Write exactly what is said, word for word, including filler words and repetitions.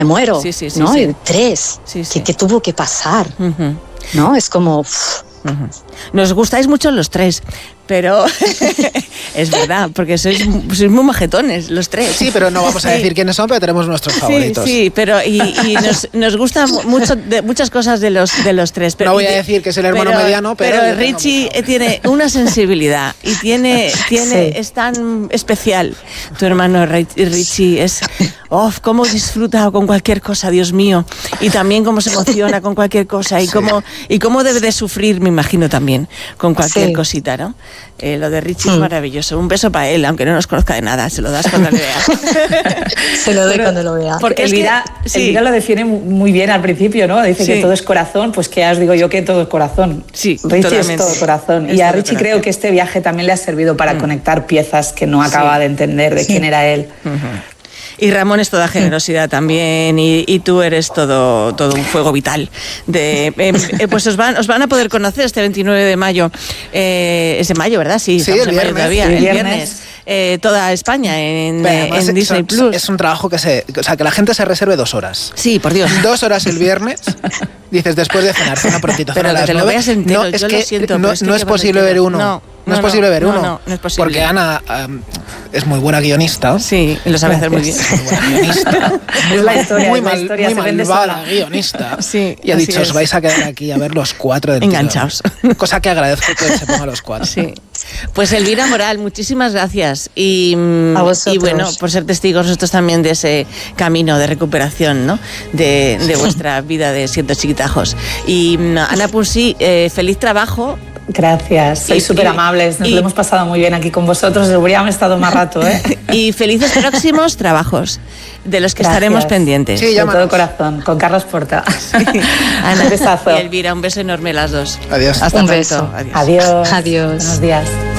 muero, sí, sí, sí, ¿no? sí. Y tres, Sí, sí. ¿qué, qué tuvo que pasar? Uh-huh. ¿No? Es como... Uff. Uh-huh. Nos gustáis mucho los tres, pero es verdad, porque sois, sois muy majetones los tres. Sí, pero no vamos a decir sí. quiénes son, pero tenemos nuestros favoritos. Sí, sí, pero y, y nos, nos gustan mucho de, muchas cosas de los de los tres. Pero, no voy a decir que es el hermano pero, mediano, pero... Pero Richie tiene una sensibilidad y tiene, tiene sí. es tan especial. Tu hermano Richie es... Oh, cómo disfruta con cualquier cosa, Dios mío. Y también cómo se emociona con cualquier cosa. Y, sí. cómo, y cómo debe de sufrir, me imagino también, con cualquier sí. cosita, ¿no? Eh, lo de Richie mm. es maravilloso. Un beso para él, aunque no nos conozca de nada. Se lo das cuando le veas. Se lo doy Pero, cuando lo vea. Porque Elvira, es que, sí. Elvira lo define muy bien al principio, ¿no? Dice sí. que todo es corazón. Pues que ya os digo yo que todo es corazón. Sí, Richie totalmente. es todo corazón. Es y a todo Richie corazón. creo que este viaje también le ha servido para mm. conectar piezas que no acaba sí. de entender de sí. quién era él. Uh-huh. Y Ramón es toda generosidad también, y, y tú eres todo, todo un fuego vital. De, eh, eh, pues os van, os van a poder conocer este veintinueve de mayo. Eh, es de mayo, ¿verdad? Sí, sí estamos el en mayo viernes. todavía. Sí, el viernes. viernes. Eh, toda España en, en es, Disney son, Plus. Es un trabajo que se, o sea, que la gente se reserve dos horas. Sí, por Dios. Dos horas el viernes. Dices, después de cenar, una prontito. Pero que te lo veas entero, no, es yo que lo siento. No, es, que no es posible ver uno. No, no, no es no, posible ver no, uno. No, no es posible. Porque Ana um, es muy buena guionista. Sí, y lo sabe hacer muy bien. Es muy buena guionista. Es la historia, muy es la mal, historia, muy se vende malvada sola. guionista. Sí, y ha dicho, es. os vais a quedar aquí a ver los cuatro del enganchados. Tirón. Cosa que agradezco que se pongan los cuatro. Sí. Pues Elvira Moral, muchísimas gracias. Y, y bueno, por ser testigos nosotros también de ese camino de recuperación, ¿no? De, de vuestra vida de siendo chiquitajos. Y Ana Punsi, eh, feliz trabajo. Gracias, sois súper amables, nos y, lo hemos pasado muy bien aquí con vosotros, habríamos estado más rato, ¿eh? Y felices próximos trabajos, de los que Gracias. Estaremos pendientes. Sí, de todo corazón, con Carlos Porta. Sí. Ana, un besazo. Y Elvira, un beso enorme las dos. Adiós. Hasta un pronto. beso. Adiós. Adiós. Adiós. Buenos días.